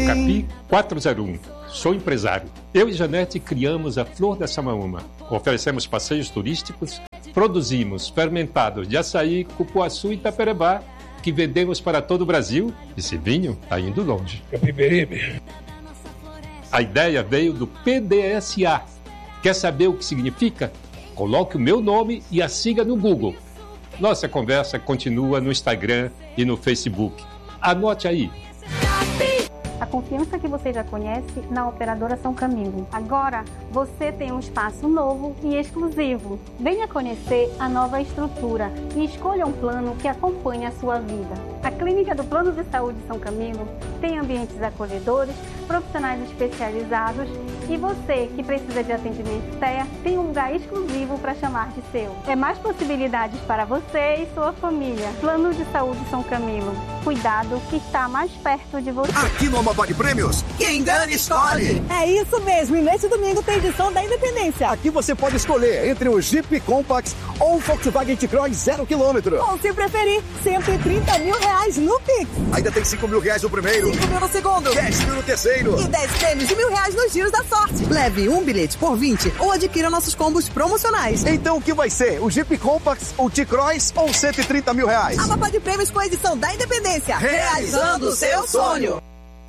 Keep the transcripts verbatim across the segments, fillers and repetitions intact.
Capi quatrocentos e um. Sou empresário. Eu e Janete criamos a Flor da Samaúma. Oferecemos passeios turísticos, produzimos fermentados de açaí, cupuaçu e taperebá, que vendemos para todo o Brasil. Esse vinho está indo longe. Capiberibe. A ideia veio do P D S A. Quer saber o que significa? Coloque o meu nome e a siga no Google. Nossa conversa continua no Instagram e no Facebook. Anote aí. A confiança que você já conhece na Operadora São Camilo. Agora, você tem um espaço novo e exclusivo. Venha conhecer a nova estrutura e escolha um plano que acompanhe a sua vida. A Clínica do Plano de Saúde São Camilo tem ambientes acolhedores, profissionais especializados e você que precisa de atendimento T E A tem um lugar exclusivo para chamar de seu. É mais possibilidades para você e sua família. Plano de Saúde São Camilo. Cuidado que está mais perto de você. Aqui no Amapá de Prêmios, quem ganha escolhe! É isso mesmo, e neste domingo tem edição da Independência. Aqui você pode escolher entre o Jeep Compass ou o Volkswagen T-Cross zero quilômetro. Ou se preferir, cento e trinta mil reais no Pix. Ainda tem cinco mil reais no primeiro, cinco mil no segundo, dez mil no terceiro e dez prêmios de mil reais nos giros da sorte. Leve um bilhete por vinte ou adquira nossos combos promocionais. Então o que vai ser? O Jeep Compass, o T-Cross ou cento e trinta mil reais? Amapá de Prêmios com a edição da Independência. Realizando o seu sonho.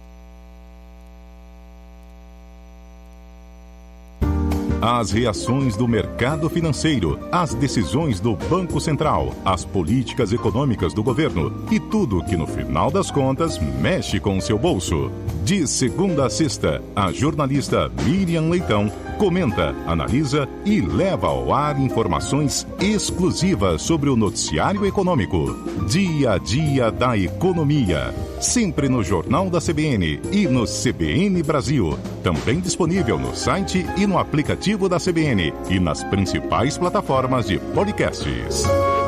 As reações do mercado financeiro, as decisões do Banco Central, as políticas econômicas do governo e tudo que, no final das contas, mexe com o seu bolso. De segunda a sexta, a jornalista Miriam Leitão comenta, analisa e leva ao ar informações exclusivas sobre o noticiário econômico. Dia a dia da economia. Sempre no Jornal da C B N e no C B N Brasil. Também disponível no site e no aplicativo da C B N e nas principais plataformas de podcasts.